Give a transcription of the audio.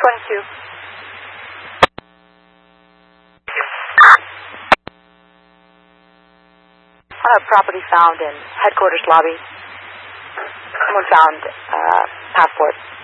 going to. On a property found in headquarters lobby, someone found passport.